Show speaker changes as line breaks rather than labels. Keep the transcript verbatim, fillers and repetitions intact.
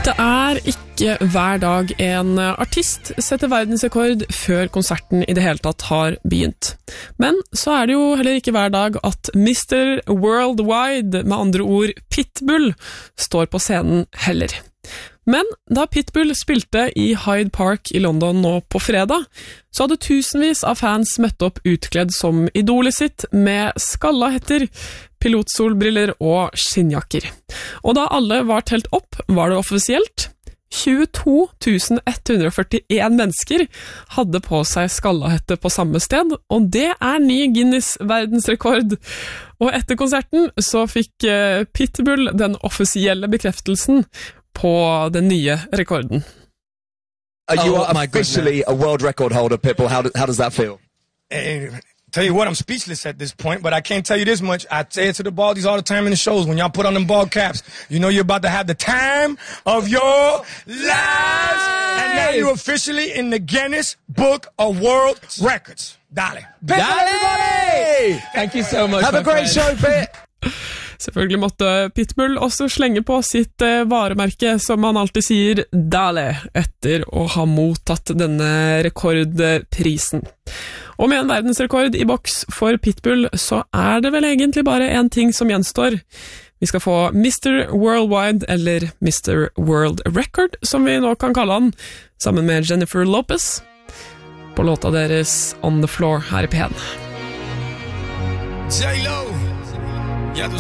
Det er ikke hver dag en artist setter verdensrekord før konserten i det hele tatt har begynt. Men så er det jo heller ikke hver dag at mister Worldwide, med andre ord Pitbull, står på scenen heller. Men da Pitbull spilte i Hyde Park i London nå på fredag, så hadde tusenvis av fans møtt opp utkledd som idolet sitt med skallahetter, pilotsolbriller og skinnjakker. Og da alle var telt opp, var det offisielt. tjueto tusen ett hundre førtien mennesker hadde på seg skallahette på samme sted, og det er ny Guinness verdensrekord. Og etter konserten så fikk Pitbull den offisielle bekreftelsen på den nye rekorden.
Uh, you oh, are officially a world record holder, Pitbull. How, do, how does that feel?
Hey, tell you what, I'm speechless at this point, but I can't tell you this much. I say it to the baldies all the time in the shows. When y'all put on them ball caps, you know you're about to have the time of your lives. And now you're officially in the Guinness Book of World Records. Dale.
Dale! Dale!
Thank you so much.
Have a great
friend.
show, Pit.
Selvfølgelig måtte Pitbull også slenge på sitt eh, varemerke, som han alltid sier, Dale, etter å ha mottatt denne rekordprisen. Og med en verdensrekord i boks for Pitbull, så er det vel egentlig bare en ting som gjenstår. Vi skal få mister Worldwide, eller mister World Record, som vi nå kan kalle han, sammen med Jennifer Lopez, på låta deres On the Floor her i P en.
J-Lo!